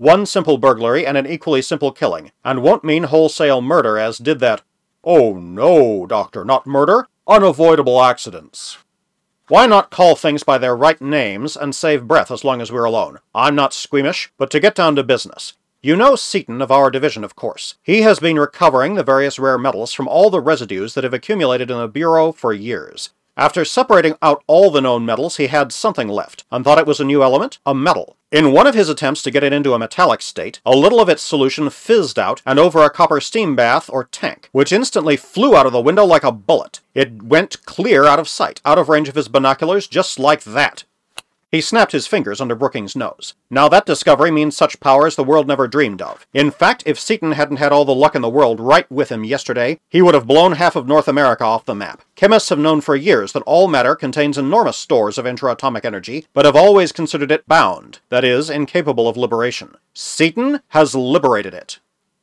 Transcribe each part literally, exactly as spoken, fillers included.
One simple burglary and an equally simple killing, and won't mean wholesale murder as did that. Oh no, Doctor, not murder. Unavoidable accidents. Why not call things by their right names and save breath as long as we're alone? I'm not squeamish, but to get down to business. You know Seaton of our division, of course. He has been recovering the various rare metals from all the residues that have accumulated in the Bureau for years. After separating out all the known metals, he had something left, and thought it was a new element, a metal. In one of his attempts to get it into a metallic state, a little of its solution fizzed out and over a copper steam bath or tank, which instantly flew out of the window like a bullet. It went clear out of sight, out of range of his binoculars, just like that. He snapped his fingers under Brookings' nose. Now that discovery means such power as the world never dreamed of. In fact, if Seaton hadn't had all the luck in the world right with him yesterday, he would have blown half of North America off the map. Chemists have known for years that all matter contains enormous stores of intraatomic energy, but have always considered it bound, that is, incapable of liberation. Seaton has liberated it.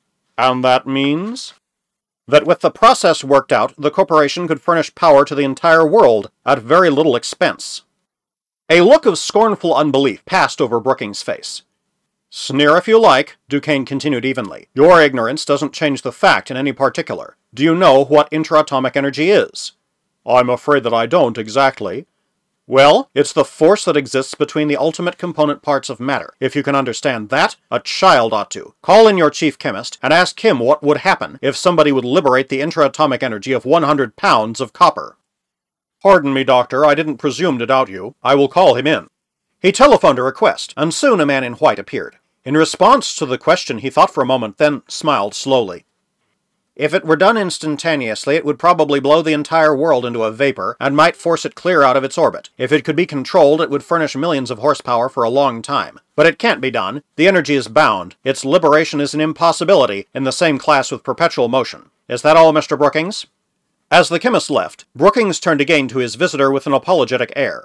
And that means that with the process worked out, the corporation could furnish power to the entire world at very little expense. A look of scornful unbelief passed over Brookings' face. Sneer if you like, Duquesne continued evenly. Your ignorance doesn't change the fact in any particular. Do you know what intraatomic energy is? I'm afraid that I don't exactly. Well, it's the force that exists between the ultimate component parts of matter. If you can understand that, a child ought to. Call in your chief chemist and ask him what would happen if somebody would liberate the intraatomic energy of one hundred pounds of copper. Pardon me, Doctor, I didn't presume to doubt you. I will call him in. He telephoned a request, and soon a man in white appeared. In response to the question, he thought for a moment, then smiled slowly. If it were done instantaneously, it would probably blow the entire world into a vapor, and might force it clear out of its orbit. If it could be controlled, it would furnish millions of horsepower for a long time. But it can't be done. The energy is bound. Its liberation is an impossibility, in the same class with perpetual motion. Is that all, Mister Brookings? As the chemist left, Brookings turned again to his visitor with an apologetic air.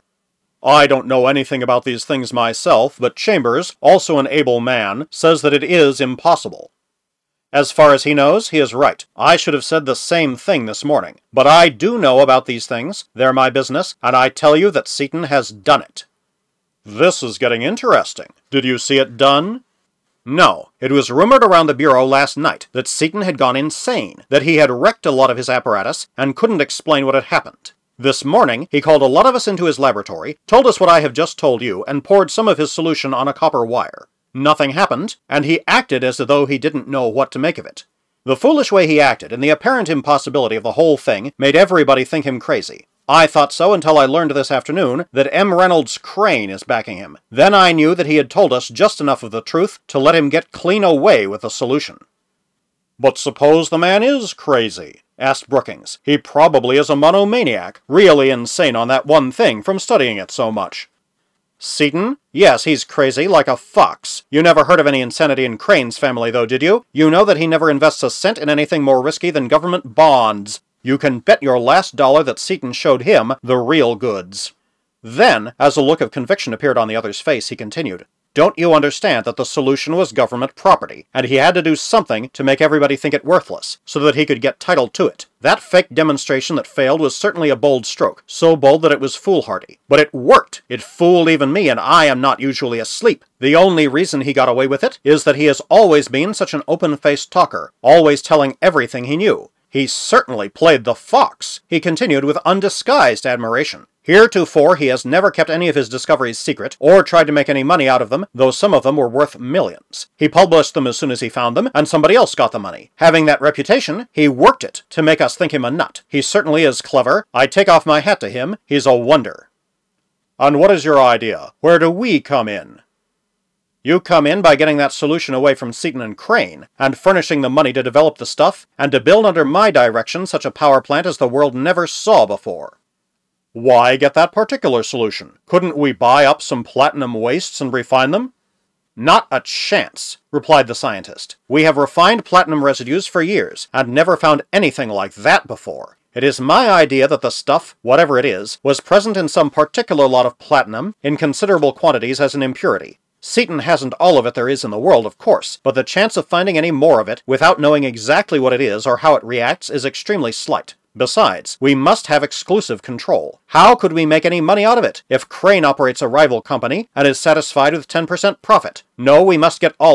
I don't know anything about these things myself, but Chambers, also an able man, says that it is impossible. As far as he knows, he is right. I should have said the same thing this morning. But I do know about these things, they're my business, and I tell you that Seaton has done it. This is getting interesting. Did you see it done? No, it was rumored around the Bureau last night that Seaton had gone insane, that he had wrecked a lot of his apparatus, and couldn't explain what had happened. This morning, he called a lot of us into his laboratory, told us what I have just told you, and poured some of his solution on a copper wire. Nothing happened, and he acted as though he didn't know what to make of it. The foolish way he acted, and the apparent impossibility of the whole thing, made everybody think him crazy. I thought so until I learned this afternoon that M. Reynolds Crane is backing him. Then I knew that he had told us just enough of the truth to let him get clean away with the solution. But suppose the man is crazy, asked Brookings. He probably is a monomaniac, really insane on that one thing from studying it so much. Seaton? Yes, he's crazy, like a fox. You never heard of any insanity in Crane's family, though, did you? You know that he never invests a cent in anything more risky than government bonds. You can bet your last dollar that Seaton showed him the real goods. Then, as a look of conviction appeared on the other's face, he continued, Don't you understand that the solution was government property, and he had to do something to make everybody think it worthless, so that he could get title to it? That fake demonstration that failed was certainly a bold stroke, so bold that it was foolhardy. But it worked! It fooled even me, and I am not usually asleep. The only reason he got away with it is that he has always been such an open-faced talker, always telling everything he knew. He certainly played the fox, he continued with undisguised admiration. Heretofore he has never kept any of his discoveries secret, or tried to make any money out of them, though some of them were worth millions. He published them as soon as he found them, and somebody else got the money. Having that reputation, he worked it to make us think him a nut. He certainly is clever. I take off my hat to him. He's a wonder. And what is your idea? Where do we come in? You come in by getting that solution away from Seaton and Crane, and furnishing the money to develop the stuff, and to build under my direction such a power plant as the world never saw before. Why get that particular solution? Couldn't we buy up some platinum wastes and refine them? Not a chance, replied the scientist. We have refined platinum residues for years, and never found anything like that before. It is my idea that the stuff, whatever it is, was present in some particular lot of platinum, in considerable quantities as an impurity. Seaton hasn't all of it there is in the world, of course, but the chance of finding any more of it, without knowing exactly what it is or how it reacts, is extremely slight. Besides, we must have exclusive control. How could we make any money out of it, if Crane operates a rival company, and is satisfied with ten percent profit? No, we must get all